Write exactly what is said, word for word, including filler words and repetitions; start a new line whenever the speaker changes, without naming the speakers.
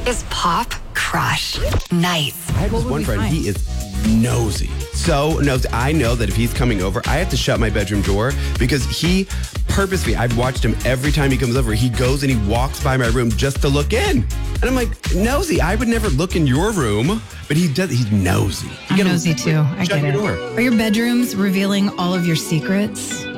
is Pop Crush Nights.
I have this one friend, he is nosy. So nosy. I know that if he's coming over, I have to shut my bedroom door because he purposely, I've watched him every time he comes over, he goes and he walks by my room just to look in. And I'm like, nosy, I would never look in your room, but he does, he's nosy. You
I'm
gotta
nosy too. I
shut
get
your
it.
door.
Are your bedrooms revealing all of your secrets?